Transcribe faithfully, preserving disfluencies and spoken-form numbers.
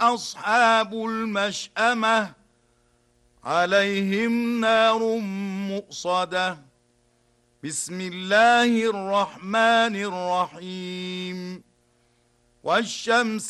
أصحاب المشأمة عليهم نار مؤصدة. بسم الله الرحمن الرحيم. والشمس